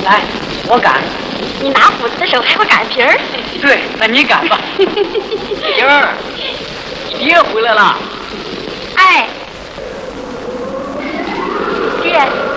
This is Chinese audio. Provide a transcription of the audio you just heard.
来，我干。 你拿斧子的时候还会擀皮儿？ 对，那你干吧。英儿，爹回来了。 哎，爹。